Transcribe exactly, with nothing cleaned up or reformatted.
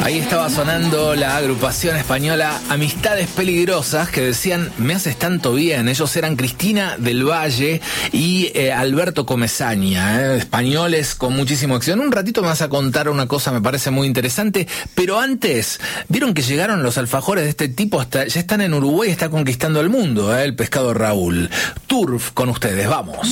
Ahí estaba sonando la agrupación española Amistades Peligrosas, que decían, me haces tanto bien. Ellos eran Cristina del Valle y eh, Alberto Comesaña, eh, españoles con muchísimo acción. Un ratito me vas a contar una cosa, me parece muy interesante, pero antes, ¿vieron que llegaron los alfajores de este tipo? Hasta, ya están en Uruguay, está conquistando el mundo, eh, el pescado Raúl. Turf con ustedes, vamos.